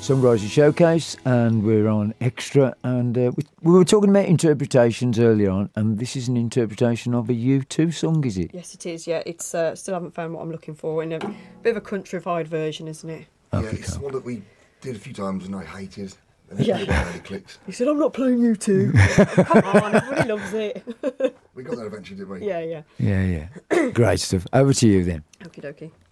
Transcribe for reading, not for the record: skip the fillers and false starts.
Songwriting Showcase, and we're on Extra, and we were talking about interpretations earlier on, and this is an interpretation of a U2 song, is it? Yes, it is, yeah. It's still haven't found what I'm looking for, in a bit of a countrified version, isn't it? Yeah, it's one that we did a few times and I hated. And then it really clicked. He said, I'm not playing U2. Come on, everybody loves it. We got there eventually, didn't we? Yeah. Yeah. Great stuff. Over to you then. Okie dokie.